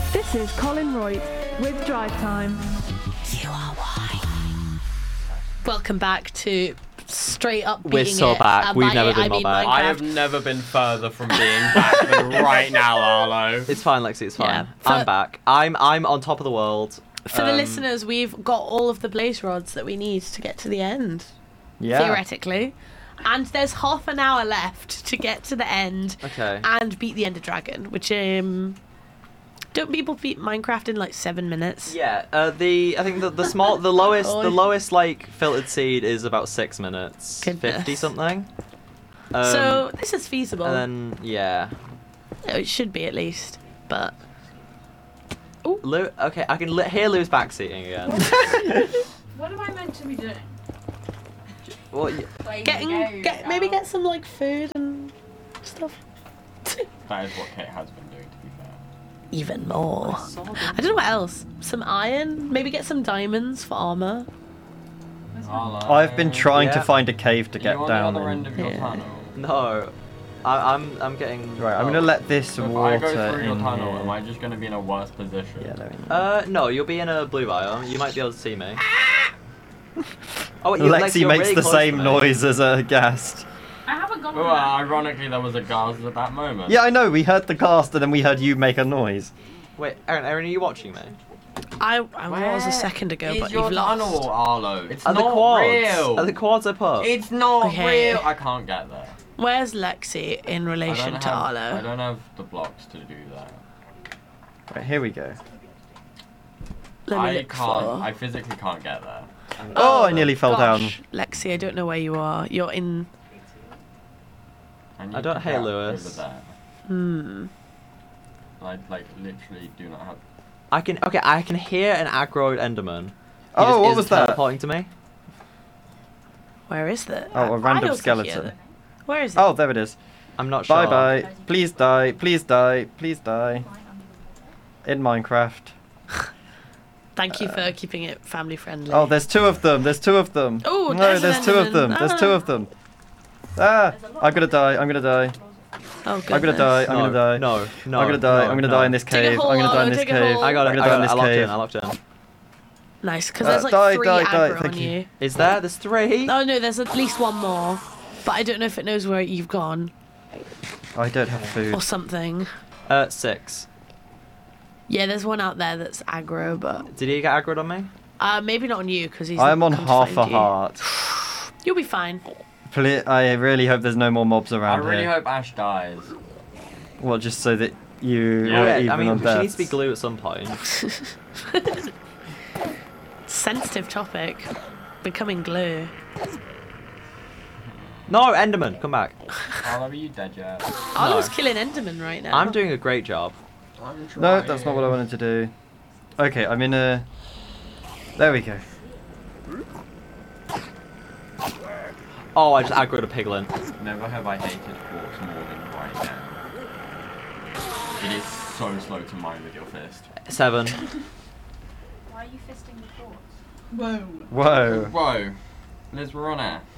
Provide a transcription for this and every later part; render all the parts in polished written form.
This is Colin Royd with Drive Time. You are why. Welcome back to Straight Up Beating We're so It. back. We've never been I more mean back. I have Minecraft. never been further from being back than right now, Arlo. It's fine, Lexi. It's fine. Yeah. I'm back. I'm on top of the world. For the listeners, we've got all of the blaze rods that we need to get to the end, Yeah. theoretically. And there's half an hour left to get to the end Okay. and beat the Ender Dragon, which don't people beat Minecraft in like 7 minutes? Yeah. I think the lowest like filtered seed is about 6 minutes. Goodness. 50 something. So this is feasible. And then yeah. It should be at least, but Okay, I can hear Lou's backseating again. What am I meant to be doing? Well, maybe get some like food and stuff. That is what Kate has been doing, to be fair. Even more. I don't know what else. Some iron. Maybe get some diamonds for armor. Arlo. I've been trying to Yeah. find a cave to Are get you on down the other end in. of your Yeah. tunnel? no. I'm getting. Right, I'm gonna let this So if I water go through your in tunnel, here. am I just going to be in a worse position? Yeah, there we go. No, you'll be in a blue biome. You might be able to see me. Oh, wait, Lexi you're makes really the close to same me. noise as a ghast. I haven't gone Well, on that. ironically, there was a ghast at that moment. Yeah, I know. We heard the ghast and then we heard you make a noise. Wait, Aaron, are you watching me? I was a second ago, Is but your you've tunnel, lost. Arlo? It's Are the not quads? real. Are the quads up? It's not Okay. real. I can't get there. Where's Lexi in I relation don't to have, Arlo? I don't have the blocks to do that. Right, here we go. Let me I look can't. for. I physically can't get there. Oh, I nearly fell down. Gosh, Lexi, I don't know where you are. You're in. need I don't to hate get Lewis. over there. Hmm. I literally do not have. I can hear an aggroed Enderman. He Oh, just what is was that? teleporting to me. Where is that? Oh, a I random also hear skeleton. that. Where is it? Oh, there it is. I'm not sure. Bye bye. Please die. Please die. Please die. In Minecraft. Thank you for keeping it family friendly. Oh, there's two of them. There's two of them. Oh, no, there's an there's two of them. Enderman. There's two of them. Ah, I'm gonna die. I'm gonna die. Oh, I'm gonna die. I'm gonna die. No, no. I'm gonna die. no, I'm gonna no. die in this Dig a cave. hole, I'm gonna die in Arlo, this dig a cave. hole. I got it. I'm gonna die in this I locked cave. in. I locked in. Nice, because there's like die, 3 die, die, aggro thank on you. you. Is there? There's 3. Oh no, there's at least one more, but I don't know if it knows where you've gone I don't have food. or something. 6. Yeah, there's one out there that's aggro, but Did he get aggroed on me? maybe not on you because he's. I'm on come to half a find you. heart. You'll be fine. I really hope there's no more mobs I around really here. hope Ash dies. Well, just so that you Yeah, are I even mean, on she deaths. needs to be glue at some point. Sensitive topic. Becoming glue. No, Enderman, come back. Arlo, are you dead yet? Arlo's killing Enderman right now. I'm doing a great job. I'm No, that's not what I wanted to do. Okay, I'm in a... There we go. Oh, I just aggroed a piglin. Never have I hated quartz more than right now. It is so slow to mine with your fist. 7. Why are you fisting the quartz? Whoa. Whoa. Whoa, Liz, we're on air.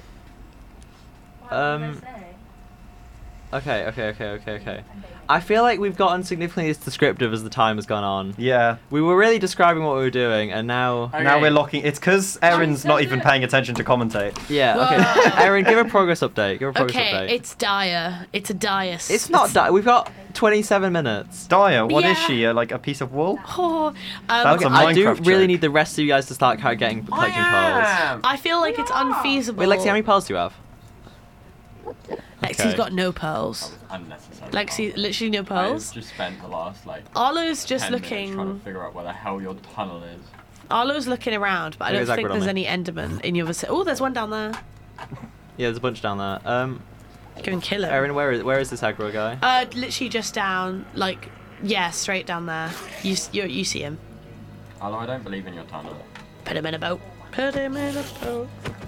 Okay. I feel like we've gotten significantly descriptive as the time has gone on. Yeah. We were really describing what we were doing, and now... Now Okay. we're locking... It's because Erin's not even paying attention to commentate. Yeah, Whoa. okay. Erin, give a progress update. Give a progress Okay, update. it's dire. It's a dire. It's not We've got 27 minutes. Dyer, what is Yeah. she? Like a piece of wool? Oh, That's Okay, a I do Minecraft really joke. need the rest of you guys to start collecting pearls. I feel like it's unfeasible. Wait, Lexi, how many pearls do you have? Lexi's Okay. got no That pearls. was unnecessary. Lexi, literally no pearls. I've just spent the last like Arlo's just 10 minutes trying looking. to figure out where the hell your tunnel is. Arlo's looking around, but I Look don't at think Zachary there's on any Enderman in your vicinity. Oh, there's one down there. Yeah, there's a bunch down there. Go and kill him. Erin, where is this aggro guy? Literally just down, like, yeah, straight down there. You see him. Although I don't believe in your tunnel. Put him in a boat. Put him in a boat.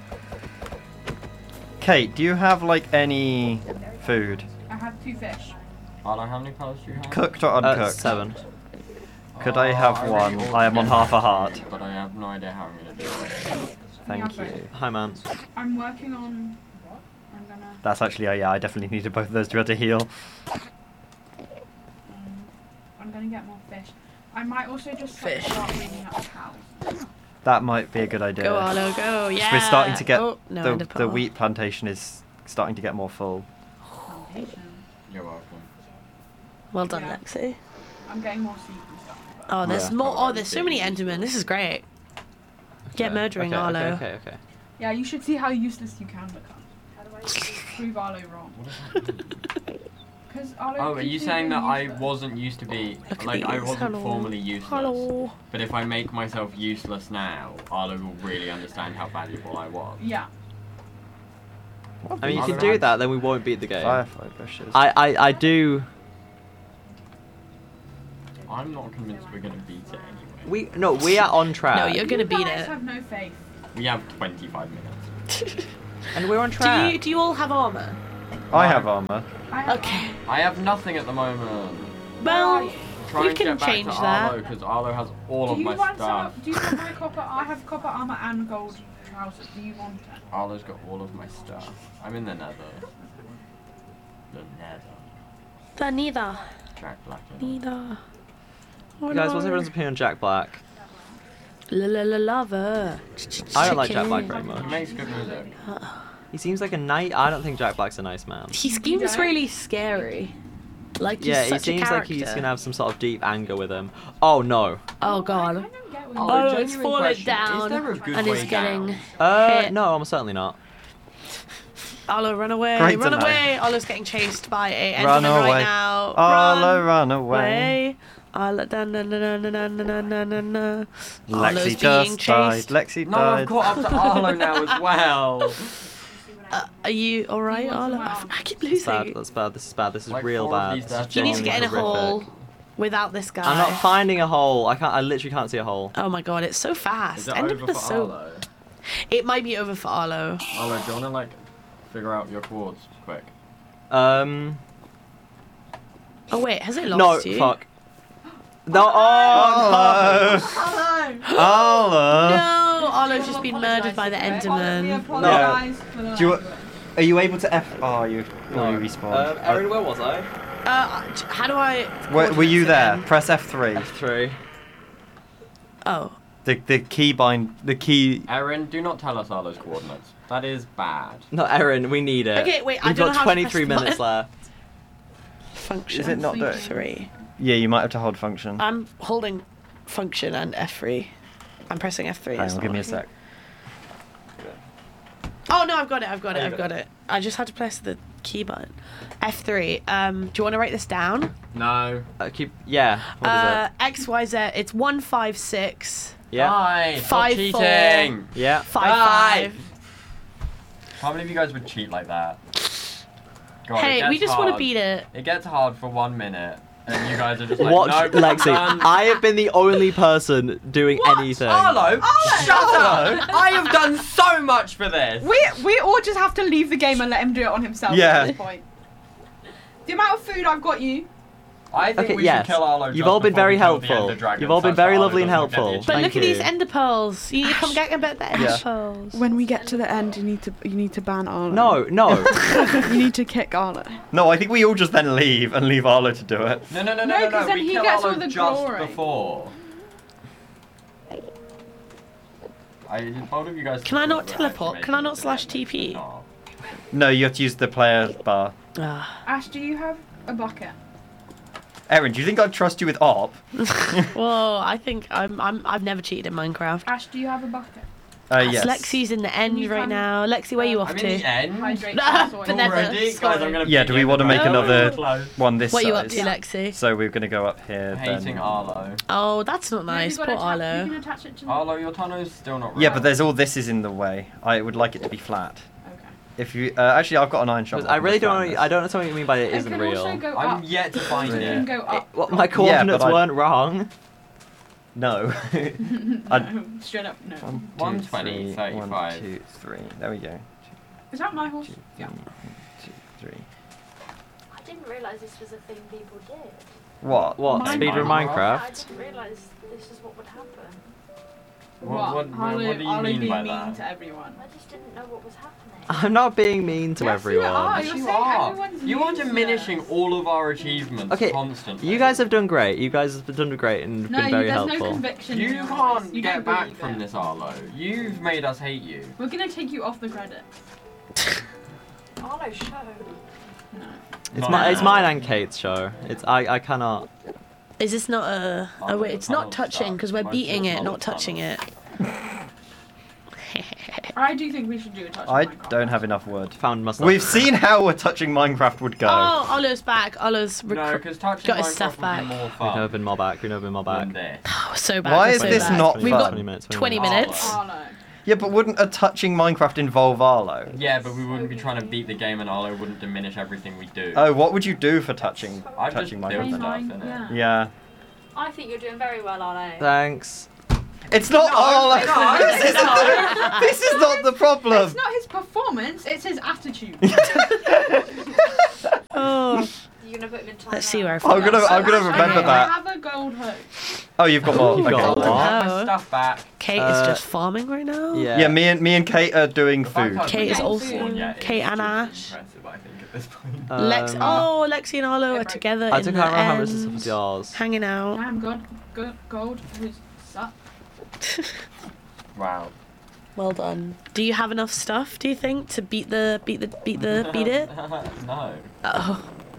Kate, do you have like any food? I have 2 fish. Arlo, how many pearls do you have? Cooked or uncooked? 7. Could I have really one? ought I am to on get half a that heart. food, But I have no idea how I'm going to do it. Thank Yeah, you. Hi, man. I'm working on. I'm gonna. That's actually, yeah, I definitely needed both of those to be able to heal. I'm gonna get more fish. I might also just like, Fish. start bringing out cows. That might be a good idea. Go, Arlo, go. Yeah. We're starting to get Oh, no, the ender pearl. wheat plantation is starting to get more full. Plantation. You're welcome. Well done, Yeah. Lexi. I'm getting more seeds and stuff. Oh, there's Yeah. more. Oh, there's so many Endermen. This is great. Get Okay, murdering okay, Arlo. Okay, okay. Yeah, you should see how useless you can become. How do I Prove Arlo wrong. Because Arlo. Oh, are you keeps saying being that I useless. wasn't used to be Look at like I these. wasn't Hello. formerly useless? Hello. But if I make myself useless now, Arlo will really understand how valuable I was. Yeah. I mean, you Arlo can do had- that, then we won't beat the game. Firefly bushes. I do. I'm not convinced we're gonna beat it anyway. We are on track. No, you're gonna You beat guys it. have no faith. We have 25 minutes. and we're on track. Do you all have armor? I have armor. I have Okay. I have nothing at the moment. Well, Try we and can get back change to that. Arlo because Arlo has all Do of you my want stuff. some? Do you want my copper? I have copper armor and gold trousers. Do you want it? Arlo's got all of my stuff. I'm in the nether. The nether. The neither. Jack Black. Neither. Guys, what's everyone's opinion on Jack Black? Lava. I don't like Jack Black very much. He makes good music. He seems like a nice. I don't think Jack Black's a nice man. He seems really scary. Like he's Yeah, he such a seems like character. he's gonna have some sort of deep anger with him. Oh no. Oh I god. don't get what Oh, you Oh, genuine it's falling question, down is there a good and way is getting. down? No, I'm certainly not. Arlo, run away! Great Run to know. away! Arlo's getting chased by a Run Enderman away. right now. Arlo, run away. away! Arlo, na na na na na na na na na. Arlo's Lexi being just died. chased. Lexi No, I've died. caught up to Arlo now as well. Are you alright, wants Arlo? them out. I keep That's bad. losing. That's bad. This is bad. This is Like real 4 of bad. these This is deaths. You need to get in a genuinely hole horrific. without this guy. I'm not finding a hole. I can't. I literally can't see a hole. Oh my god, it's so Is fast. it Enderman over is for so. Arlo? It might be over for Arlo. Arlo, do you wanna like figure out your chords quick? Um. Oh wait, has it No. lost you? Fuck. No. Oh. Arlo. No, Arlo. Arlo's just been murdered by the We Enderman. apologise for the Do you, language. are you able to F? Oh, you. No. You respawned. Erin, where was I? How do I? Were you there? again? Press F3. F3. Oh, The key bind. The key. Erin, do not tell us Arlo's coordinates. That is bad. No, Erin, we need it. Okay, wait, I We've don't know got how to 23 press the minutes button. left. function. Is it not doing? 3? Yeah, you might have to hold function. I'm holding function and F3. I'm pressing F3. Hang it's on, not give me a working. sec. Oh no, I've got it. I've got it. Oh, you I've got got it. I just had to press the key button. F3. Do you want to write this down? No. Yeah. What is it? X Y Z. It's 156 Yeah. Bye. Stop 5, cheating. Yeah. 55. How many of you guys would cheat like that? God, it Hey, gets we just want to hard. beat it. It gets hard for 1 minute, and you guys are just like, Watch no, Lexi. done. I have been the only person doing anything. Arlo, shut up! I have done so much for this. We all just have to leave the game and let him do it on himself Yeah. at this point. The amount of food I've got you. I think Okay, we yes. should kill Arlo. You've just all been before very we kill the helpful. Ender Dragon, You've all been such that very Arlo lovely and doesn't get helpful. itchy. But Thank look at you. these ender pearls. You need to come get about the ender Yeah. pearls. When we get to the end, you need to ban Arlo. No, no. You need to kick Arlo. No, I think we all just then leave and leave Arlo to do it. No, no, no, No, no, no, 'cause no. then We he kill gets Arlo all the just glory. before. Both of you guys. Can I not actually teleport? make Can I it not to slash the end, TP? no. No, you have to use the player bar. Ah. Ash, do you have a bucket? Erin, do you think I'd trust you with ARP? Well, I think I've never cheated in Minecraft. Ash, do you have a bucket? Yes. Lexi's in the end You right can- now. Lexi, where are you off I'm to? in the end. Hydrate Ah, the soil. but never. Already? Guys, Sorry. I'm gonna Yeah, beat do we you want to make right now. another Close. one this What are you size? up to, Lexi? So we're gonna go up here. Hating then. Arlo. Oh, that's not nice. Maybe Poor you can Arlo. attach it to the... Arlo, your tunnel's still not Yeah, right. but there's all this is in the way. I would like it to be flat. Okay. If you actually, I've got an iron shovel. I really don't. flatten I don't know what you mean by it It isn't can real. also go I'm up. yet to find You can it. go up. Well, my coordinates I- weren't wrong. No. No, straight up, no. 120, 35. 1, 2, 3. There we go. Is that my horse? 2, Yeah. 2, 3. I didn't realise this was a thing people did. What? What? Minecraft. Speedrun Yeah, I Minecraft? didn't realise this is what would happen. What do you mean by that? to everyone? I just didn't know what was happening. I'm not being mean to Yes, everyone. You are. Yes, You're you saying are. everyone's You are useless. diminishing all of our achievements Okay, constantly. you guys have done great. You guys have done great and No, been very there's no helpful. conviction. in You your can't voice. You get don't back believe from it. this, Arlo. You've made us hate you. We're gonna take you off the credit. Arlo's show. No. It's mine and Kate's show. I cannot. Is this not a? Oh wait, it's not touching because we're beating it, not touching it. I do think we should do a touch. I on Minecraft. don't have enough wood. Found my stuff. We've seen how a touching Minecraft would go. Oh, Olo's back. Olo's No, because touching got his Minecraft stuff would back. be more We've fun never been more back. We've never been more back. than this. Oh, so bad. Why we're is so this bad. not We've fun? got 20 minutes. 20 Arlo. minutes. Oh no. Yeah, but wouldn't a touching Minecraft involve Arlo? Yeah, but we wouldn't be trying to beat the game, and Arlo wouldn't diminish everything we do. Oh, what would you do for touching I'd just touching build Minecraft? stuff, Mine, innit? yeah. Yeah. I think you're doing very well, Arlo. Thanks. It's not Arlo. no, This is not the problem. It's not his performance, it's his attitude. Oh, You're gonna put him in time. let's see where I I'm found gonna that. remember I that. have a gold hook. Oh, you've got more. You've Okay. got I what? have my Oh. stuff back. Kate Uh, is just farming right now. Yeah. Yeah, me and Kate are doing If I food. can't Kate do is that also- before, yeah, Kate it's and just Ash. impressive, I think, at this point. Lexi and Olo are together I in don't the remember how much this stuff end, was yours. hanging out. Damn, gold. Who's suck? Wow. Well done. Do you have enough stuff? Do you think to beat it? No. Oh,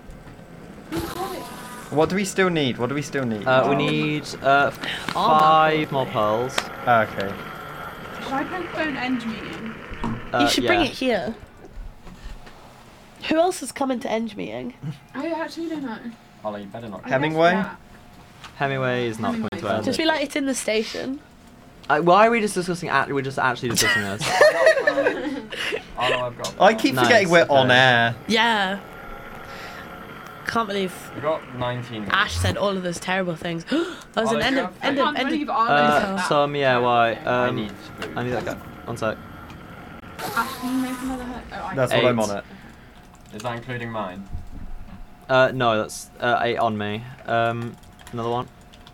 What do we still need? What do we still need? We need 5 more pearls. Okay. Should I postpone end meeting? you should bring yeah. it here. Who else is coming to Eng meeting? I actually don't know. Arlo, you better not. I guess Hemingway? that. Hemingway is not coming to Hemingway. end. Just be like, it's in the station. Why are we just discussing? We're just actually discussing this. Arlo, I've got. I keep Nice, forgetting we're okay. on air. Yeah. Can't believe We got 19. Ash said all of those terrible things. That was Oh, an you end have of, to- end I of, can't end believe of. Arlo said that. Some, yeah, why? I need food. I need that guy. One sec. Ash, can you make another hook? Oh, I That's Eight. what I'm on it. Is that including mine? No, that's 8 on me. Another one.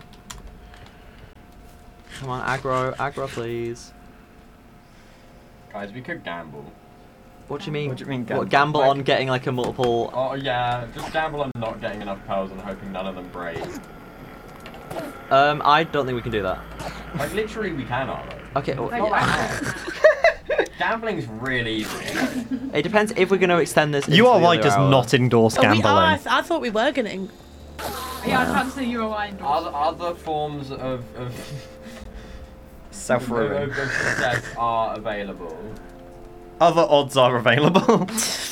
Come on, aggro, please. Guys, we could gamble. What do you mean? What do you mean, What, gamble? gamble Like- on getting like a multiple? Oh yeah, just gamble on not getting enough pearls and hoping none of them break. I don't think we can do that. Like literally, we can, Arlo. Okay, well, Like, I- Gambling's really easy. it depends if we're going to extend this. You into are the right, other does hour. not endorse Oh, we gambling. are. I thought we were gonna. Yeah, I was about to say you are wine. Other forms of Self-ruin. success are available. Other odds are available.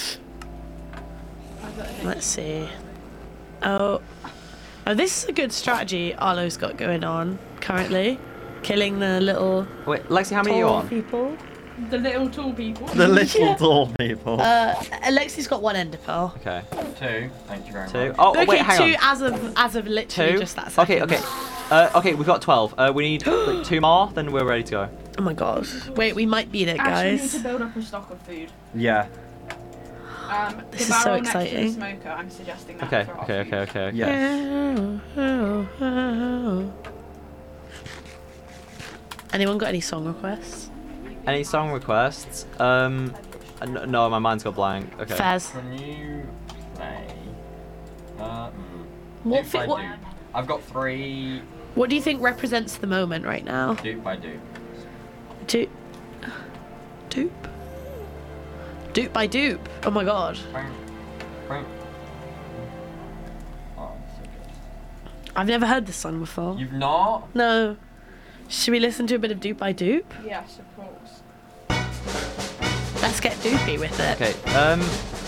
Let's see. Oh, this is a good strategy Arlo's got going on currently, killing the little Wait, Lexi, how many are you tall on? people. The little tall people. The little Yeah. tall people. Alexi's got 1 ender pearl. Okay, 2. Thank you very 2. much. Oh, Okay, wait, hang 2 on. as of literally 2. just that second. Okay. Okay, we've got 12. We need like, 2 more, then we're ready to go. Oh my god. Wait, we might beat it, Ash, we need guys. to build up a stock of food. Yeah. This The is so barrel next to the exciting. smoker, I'm suggesting that Okay, for our okay, food. okay, okay. Yes. Anyone got any song requests? Any song requests? No, my mind's got blank. Okay. Faz. Can you play? What Dupe by what, Dupe. I've got 3 what do you think represents the moment right now? Dupe by Dupe. Dupe. Dupe? Dupe by dupe. Oh my god. Bang, bang. Oh, so good. I've never heard this song before. You've not? No. Should we listen to a bit of Dupe by Dupe? Yes, of course. Let's get dupey with it. Okay.